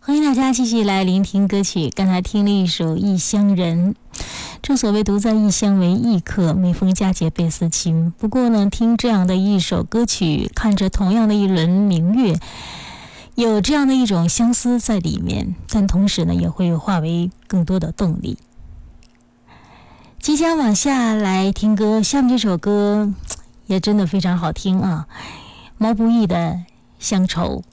欢迎大家继续来聆听歌曲。刚才听了一首《异乡人》，正所谓独在异乡为异客，每逢佳节倍思亲。不过呢，听这样的一首歌曲，看着同样的一轮明月，有这样的一种相思在里面，但同时呢，也会化为更多的动力。即将往下来听歌，下面这首歌也真的非常好听啊，毛不易的《乡愁》。